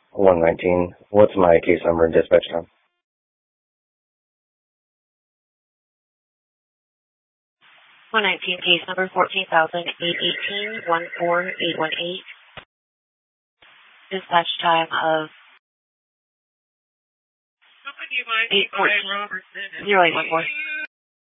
119. What's my case number and dispatch time? 119, case number 14,818-14818. Dispatch time of 814-0814.